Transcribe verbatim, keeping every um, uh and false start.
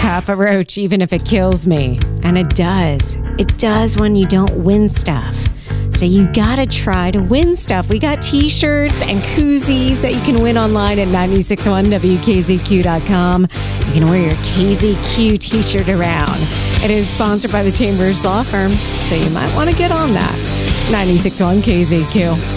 Papa Roach, even if it kills me. And it does. It does when you don't win stuff. So you gotta try to win stuff. We got t-shirts and koozies that you can win online at nine six one W K Z Q dot com. You can wear your K Z Q t-shirt around. It is sponsored by the Chambers Law Firm, so you might want to get on that. nine six one K Z Q.